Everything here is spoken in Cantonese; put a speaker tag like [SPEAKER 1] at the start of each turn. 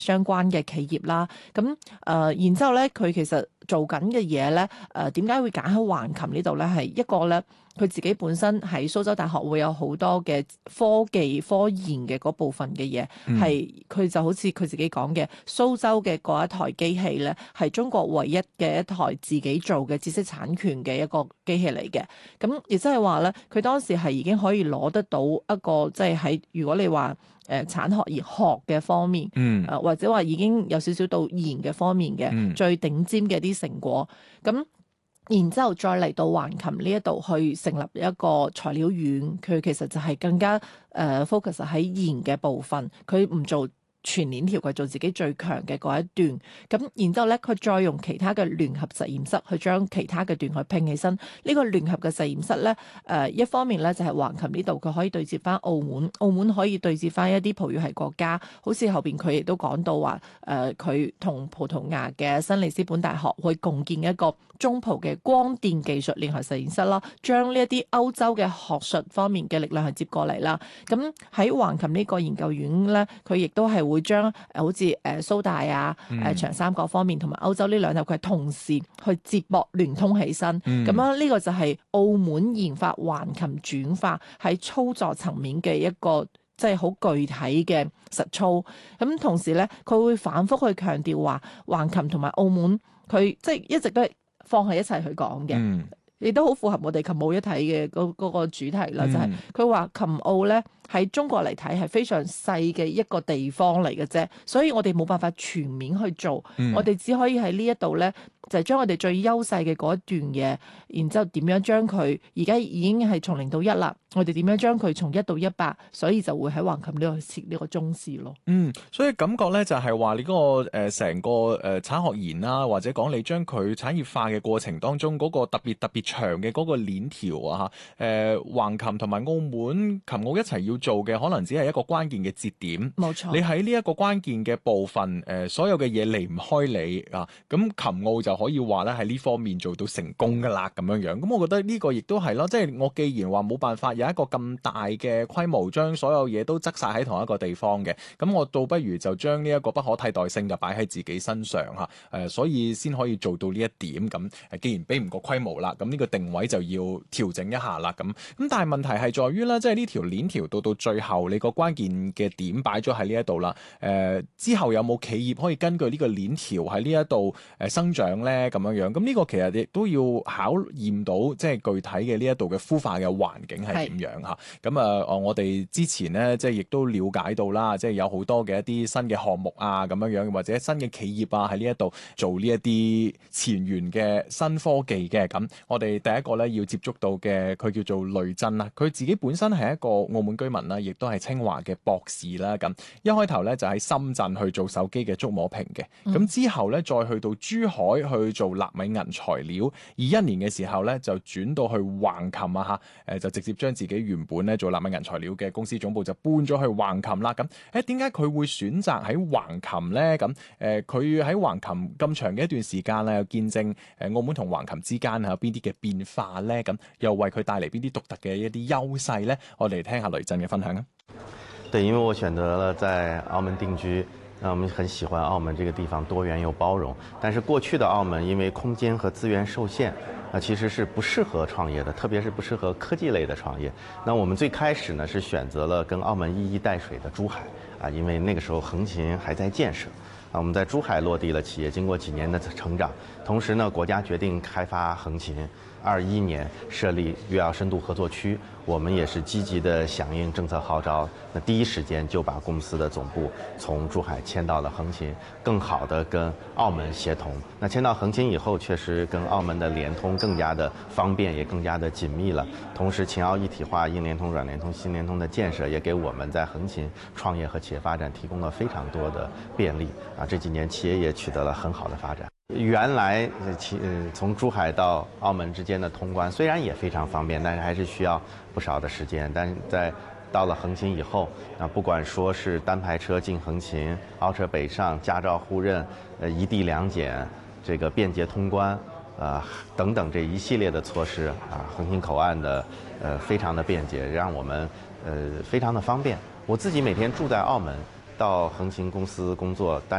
[SPEAKER 1] 相關嘅企業啦。咁然之後咧，佢其實做緊嘅嘢咧，點解會揀喺橫琴呢度咧？係一個咧。佢自己本身喺蘇州大學會有好多嘅科技科研嘅嗰部分嘅嘢，係佢就好似佢自己講嘅，蘇州嘅嗰一台機器咧，係中國唯一嘅一台自己做嘅知識產權嘅一個機器嚟嘅。咁亦即係話咧，佢當時係已經可以攞得到一個即係喺如果你話產學研學嘅方面，或者話已經有少少到研嘅方面嘅最頂尖嘅啲成果，咁。然之後再嚟到橫琴呢一度去成立一個材料園，佢其實就係更加focus 喺研嘅部分，佢唔做全鏈條，佢做自己最強嘅嗰一段。咁然之後咧，佢再用其他嘅聯合實驗室去將其他嘅段去拼起身。呢個聯合嘅實驗室咧，一方面咧就係橫琴呢度佢可以對接翻澳門，澳門可以對接翻一啲葡語系國家，好似後邊佢亦都講到話，佢同葡萄牙嘅新里斯本大學會共建一個中葡嘅光電技術聯合實驗室啦，將呢一啲歐洲嘅學術方面嘅力量係接過嚟啦。咁喺橫琴呢個研究院咧，佢亦都係會將好似蘇大啊、長三角方面同埋歐洲呢兩頭佢係同時去接駁聯通起身。咁樣呢個就係澳門研發橫琴轉化喺操作層面嘅一個即係好具體嘅實操。咁同時咧，佢會反覆去強調話橫琴同埋澳門佢即係一直都係放喺一齊去講嘅，亦都好符合我哋琴澳一體嘅嗰個主題啦。就係佢話琴澳咧喺中國嚟睇係非常細嘅一個地方嚟嘅啫，所以我哋冇辦法全面去做，我哋只可以喺呢一度咧就係將我哋最優勢嘅嗰一段嘢，然之後點樣將佢而家已經係從0到1啦，我哋點樣將佢從1到100，所以就會喺橫琴呢度設呢個中試咯。
[SPEAKER 2] 所以感覺咧就係話你嗰個成個產學研啦，或者講你將佢產業化嘅過程當中嗰個特別長嘅嗰個鏈條啊嚇，橫琴同埋澳門琴澳一齊要做嘅，可能只係一個關鍵嘅節點。
[SPEAKER 1] 冇錯，
[SPEAKER 2] 你喺呢一個關鍵嘅部分，所有嘅嘢離唔開你啊，咁琴澳就可以話咧喺呢方面做到成功噶啦咁樣樣。咁我覺得呢個亦都係咯，即係我既然話冇辦法有一個咁大嘅規模，將所有嘢都擠晒喺同一個地方嘅，咁我倒不如就將呢一個不可替代性就擺喺自己身上嚇，所以先可以做到呢一點。咁既然比唔過規模啦，咁呢個定位就要調整一下啦。咁但係問題係在於啦，即係呢條鏈條到最後，你個關鍵嘅點擺咗喺呢一度啦。之後有冇企業可以根據呢個鏈條喺呢一度生長咧？咁樣樣，咁呢個其實亦都要考驗到即係具體嘅呢一度嘅孵化嘅環境係點樣嚇。咁我哋之前咧即係亦都了解到啦，即係有好多嘅一啲新嘅項目啊，咁樣樣或者新嘅企業啊喺呢一度做呢一啲前沿嘅新科技嘅。咁我哋第一個咧要接觸到嘅，佢叫做雷震啦，佢自己本身係一個澳門居民啦，亦都係清華嘅博士啦。咁一開頭咧就喺深圳去做手機嘅觸摸屏嘅，咁之後咧再去到珠海去做納米銀材料，21年嘅時候咧就轉到去橫琴啊嚇，就直接將自己原本咧做納米銀材料嘅公司總部就搬咗去橫琴啦。咁點解佢會選擇喺橫琴咧？咁佢喺橫琴咁長嘅一段時間啦，又見證澳門同橫琴之間有邊啲嘅變化咧？咁又為佢帶嚟邊啲獨特嘅一啲優勢咧？我哋聽下雷震嘅分享啊！
[SPEAKER 3] 對，因為我選擇了在澳門定居，我們很喜歡澳門這個地方多元又包容。但是過去的澳門因為空間和資源受限，其實是不適合創業的，特別是不適合科技類的創業。那我們最開始呢是選擇了跟澳門一衣帶水的珠海，因為那個時候橫琴還在建設。我們在珠海落地了企業，經過幾年的成長，同時呢國家決定開發橫琴，21年設立粵澳深度合作區，我們也是積極的響應政策號召，那第一時間就把公司的總部從珠海遷到了橫琴，更好的跟澳門協同。那遷到橫琴以後，確實跟澳門的聯通更加的方便，也更加的緊密了。同時秦澳一體化、硬聯通、軟聯通、新聯通的建設，也給我們在橫琴創業和企業發展提供了非常多的便利。這幾年企業也取得了很好的發展。原來從珠海到澳門之間的通關雖然也非常方便，但是還是需要不少的時間。但是在到了橫琴以後，不管說是單排車進橫琴、澳車北上、駕照互認、一地兩檢、這個便捷通關，等等這一系列的措施橫琴口岸的非常的便捷，讓我們非常的方便。我自己每天住在澳門， 到横琴公司工作，担